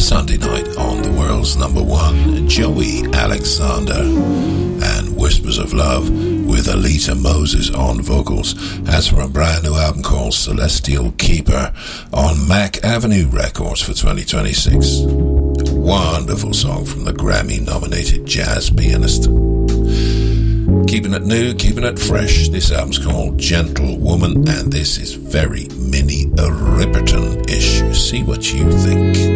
Sunday night on the world's number one, Joey Alexander, and Whispers of Love with Alita Moses on vocals. That's from a brand new album called Celestial Keeper on Mac Avenue Records for 2026. Wonderful song from the Grammy-nominated jazz pianist. Keeping it new, keeping it fresh. This album's called Gentle Woman, and this is very Minnie Riperton-ish. See what you think.